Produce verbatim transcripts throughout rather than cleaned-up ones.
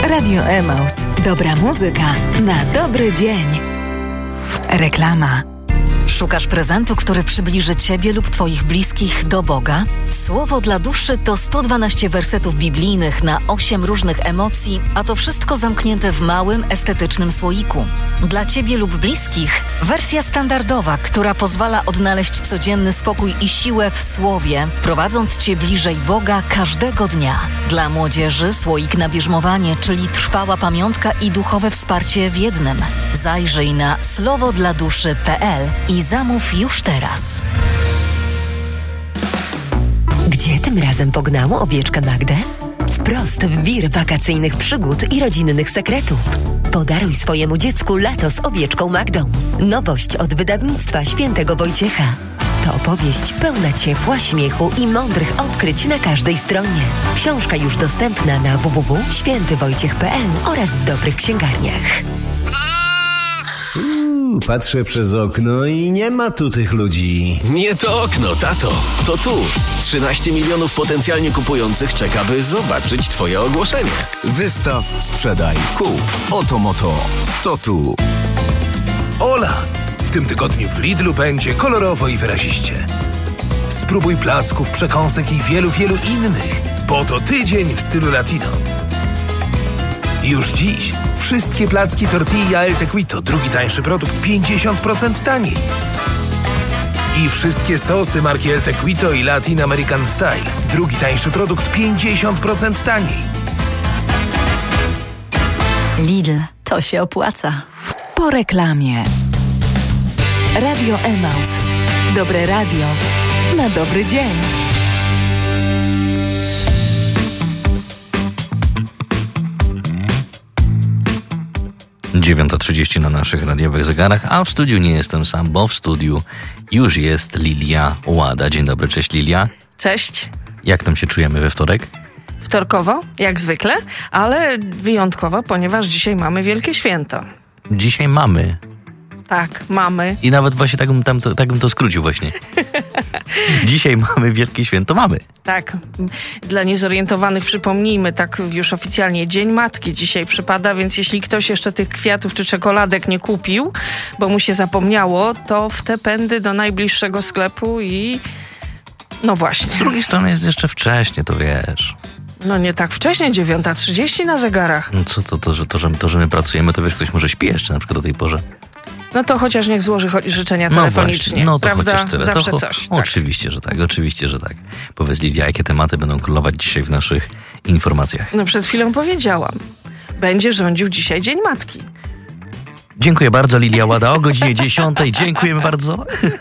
Radio Emaus. Dobra muzyka na dobry dzień. Reklama. Szukasz prezentu, który przybliży Ciebie lub Twoich bliskich do Boga? Słowo dla duszy to sto dwanaście wersetów biblijnych na osiem różnych emocji, a to wszystko zamknięte w małym, estetycznym słoiku. Dla Ciebie lub bliskich wersja standardowa, która pozwala odnaleźć codzienny spokój i siłę w Słowie, prowadząc Cię bliżej Boga każdego dnia. Dla młodzieży słoik na bierzmowanie, czyli trwała pamiątka i duchowe wsparcie w jednym. Zajrzyj na słowo dla duszy kropka pe el i zamów już teraz. Gdzie tym razem pognało owieczkę Magdę? Wprost w wir wakacyjnych przygód i rodzinnych sekretów. Podaruj swojemu dziecku lato z owieczką Magdą. Nowość od wydawnictwa Świętego Wojciecha. To opowieść pełna ciepła, śmiechu i mądrych odkryć na każdej stronie. Książka już dostępna na w w w kropka święty wojciech kropka pe el oraz w dobrych księgarniach. Uuu, patrzę przez okno i nie ma tu tych ludzi. Nie to okno, tato, to tu. trzynaście milionów potencjalnie kupujących czeka, by zobaczyć Twoje ogłoszenie. Wystaw, sprzedaj, kup. Oto moto. To tu. Ola! W tym tygodniu w Lidlu będzie kolorowo i wyraziście. Spróbuj placków, przekąsek i wielu, wielu innych, bo to tydzień w stylu latino. Już dziś wszystkie placki tortilla El Tequito, drugi tańszy produkt, pięćdziesiąt procent taniej. I wszystkie sosy marki El Tequito i Latin American Style, drugi tańszy produkt, pięćdziesiąt procent taniej. Lidl, to się opłaca. Po reklamie. Radio Emaus. Dobre radio na dobry dzień. dziewiąta trzydzieści na naszych radiowych zegarach, a w studiu nie jestem sam, bo w studiu już jest Lilia Łada. Dzień dobry, cześć Lilia. Cześć. Jak tam się czujemy we wtorek? Wtorkowo, jak zwykle, ale wyjątkowo, ponieważ dzisiaj mamy wielkie święto. Dzisiaj mamy. Tak, mamy. I nawet właśnie tak bym, tam to, tak bym to skrócił właśnie. Dzisiaj mamy wielkie święto, mamy. Tak, dla niezorientowanych przypomnijmy, tak już oficjalnie Dzień Matki dzisiaj przypada, więc jeśli ktoś jeszcze tych kwiatów czy czekoladek nie kupił, bo mu się zapomniało, to w te pędy do najbliższego sklepu i no właśnie. Z drugiej strony jest jeszcze wcześnie, to wiesz. No nie tak wcześnie, dziewiąta trzydzieści na zegarach. No co, co to, że, to, że, to, że my pracujemy, to wiesz, ktoś może śpi jeszcze na przykład o tej porze. No to chociaż niech złoży cho- życzenia No telefonicznie, właśnie, no to prawda? chociaż tyle. Zawsze to, coś. Tak. Oczywiście, że tak, oczywiście, że tak. Powiedz Lidia, jakie tematy będą królować dzisiaj w naszych informacjach? No przed chwilą powiedziałam. Będzie rządził dzisiaj Dzień Matki. Dziękuję bardzo, Lilia Łada, o godzinie dziesiątej. Dziękujemy bardzo.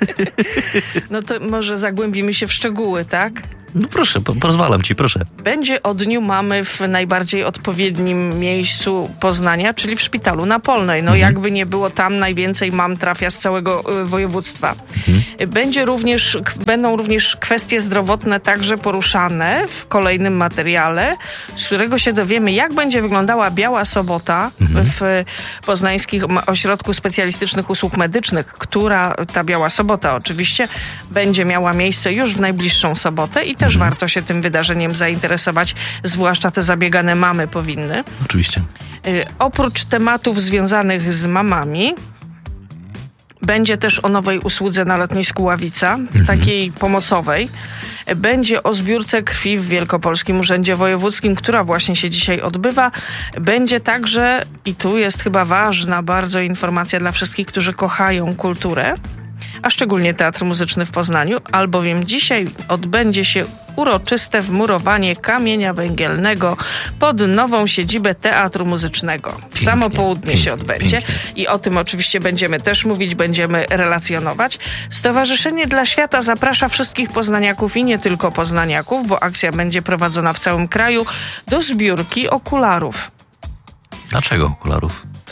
No to może zagłębimy się w szczegóły, tak? No proszę, po, pozwalam ci, proszę. Będzie o Dniu Mamy w najbardziej odpowiednim miejscu Poznania, czyli w Szpitalu na Polnej. No mhm. jakby nie było, tam najwięcej mam trafia z całego y, województwa. Mhm. Będzie również, k- będą również kwestie zdrowotne także poruszane w kolejnym materiale, z którego się dowiemy, jak będzie wyglądała Biała Sobota mhm. w Poznańskich Ośrodku Specjalistycznych Usług Medycznych, która, ta Biała Sobota oczywiście, będzie miała miejsce już w najbliższą sobotę i też mhm. warto się tym wydarzeniem zainteresować, zwłaszcza te zabiegane mamy powinny. Oczywiście. Y, oprócz tematów związanych z mamami, będzie też o nowej usłudze na lotnisku Ławica, mhm. takiej pomocowej. Będzie o zbiórce krwi w Wielkopolskim Urzędzie Wojewódzkim, która właśnie się dzisiaj odbywa. Będzie także, i tu jest chyba ważna bardzo informacja dla wszystkich, którzy kochają kulturę, a szczególnie Teatr Muzyczny w Poznaniu, albowiem dzisiaj odbędzie się uroczyste wmurowanie kamienia węgielnego pod nową siedzibę Teatru Muzycznego. W pięknie, samo południe pięknie, się odbędzie pięknie. I o tym oczywiście będziemy też mówić, będziemy relacjonować. Stowarzyszenie dla Świata zaprasza wszystkich poznaniaków i nie tylko poznaniaków, bo akcja będzie prowadzona w całym kraju, do zbiórki okularów. Dlaczego okularów?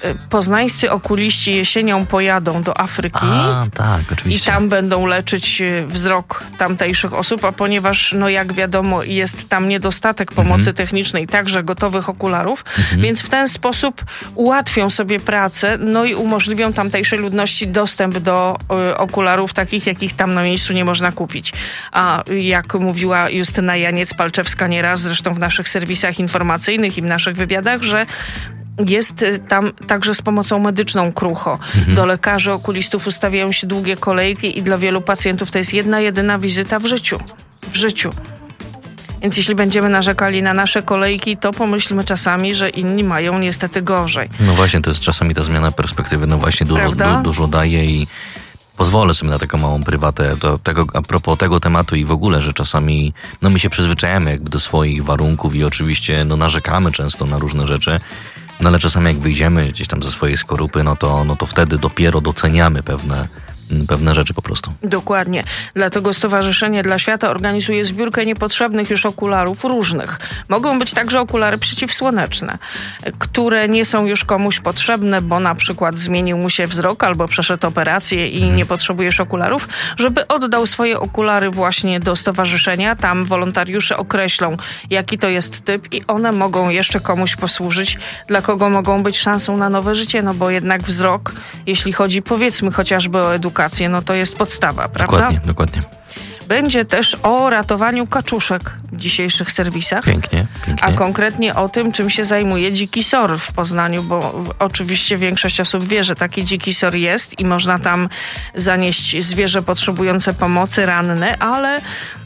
poznańscy okuliści jesienią pojadą do Afryki. A, tak, oczywiście. I tam będą leczyć wzrok tamtejszych osób, a ponieważ, no jak wiadomo, jest tam niedostatek pomocy mhm. technicznej, także gotowych okularów, mhm. więc w ten sposób ułatwią sobie pracę, no i umożliwią tamtejszej ludności dostęp do y, okularów takich, jakich tam na miejscu nie można kupić. A jak mówiła Justyna Janiec-Palczewska nieraz, zresztą w naszych serwisach informacyjnych i w naszych wywiadach, że jest tam także z pomocą medyczną krucho. Mhm. Do lekarzy okulistów ustawiają się długie kolejki i dla wielu pacjentów to jest jedna, jedyna wizyta w życiu. W życiu. Więc jeśli będziemy narzekali na nasze kolejki, to pomyślmy czasami, że inni mają niestety gorzej. No właśnie, to jest czasami ta zmiana perspektywy, no właśnie dużo, du, dużo daje i pozwolę sobie na taką małą prywatę do tego, a propos tego tematu i w ogóle, że czasami no my się przyzwyczajamy jakby do swoich warunków i oczywiście no narzekamy często na różne rzeczy, no ale czasami jak wyjdziemy gdzieś tam ze swojej skorupy, no to, no to wtedy dopiero doceniamy pewne pewne rzeczy po prostu. Dokładnie. Dlatego Stowarzyszenie dla Świata organizuje zbiórkę niepotrzebnych już okularów różnych. Mogą być także okulary przeciwsłoneczne, które nie są już komuś potrzebne, bo na przykład zmienił mu się wzrok albo przeszedł operację i hmm. nie potrzebujesz okularów, żeby oddał swoje okulary właśnie do stowarzyszenia. Tam wolontariusze określą, jaki to jest typ i one mogą jeszcze komuś posłużyć, dla kogo mogą być szansą na nowe życie, no bo jednak wzrok, jeśli chodzi powiedzmy chociażby o edukację, no to jest podstawa, prawda? Dokładnie, dokładnie. Będzie też o ratowaniu kaczuszek w dzisiejszych serwisach. Pięknie, pięknie. A konkretnie o tym, czym się zajmuje dziki sor w Poznaniu, bo oczywiście większość osób wie, że taki dziki sor jest i można tam zanieść zwierzę potrzebujące pomocy, ranne, ale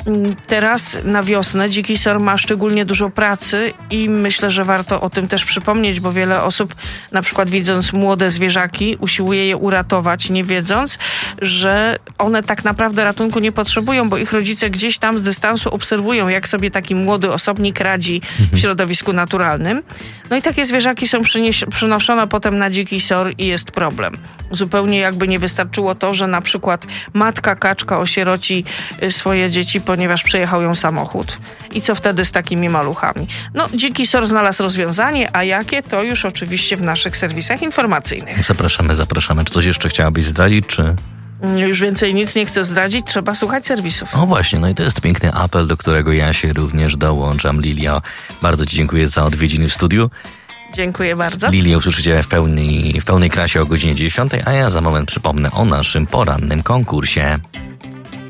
teraz na wiosnę dziki sor ma szczególnie dużo pracy i myślę, że warto o tym też przypomnieć, bo wiele osób, na przykład widząc młode zwierzaki, usiłuje je uratować, nie wiedząc, że one tak naprawdę ratunku nie potrzebują, bo ich rodzice gdzieś tam z dystansu obserwują, jak sobie taki młody osobnik radzi w środowisku naturalnym. No i takie zwierzaki są przynieś- przynoszone potem na dziki sor i jest problem. Zupełnie jakby nie wystarczyło to, że na przykład matka kaczka osieroci swoje dzieci, ponieważ przejechał ją samochód. I co wtedy z takimi maluchami? No, dziki sor znalazł rozwiązanie, a jakie? To już oczywiście w naszych serwisach informacyjnych. Zapraszamy, zapraszamy. Czy coś jeszcze chciałabyś zdradzić, czy... Już więcej nic nie chcę zdradzić, trzeba słuchać serwisów. O właśnie, no i to jest piękny apel, do którego ja się również dołączam. Lilia, bardzo Ci dziękuję za odwiedziny w studiu. Dziękuję bardzo. Lilię usłyszycie w pełnej, w pełnej krasie o godzinie dziesiątej, a ja za moment przypomnę o naszym porannym konkursie.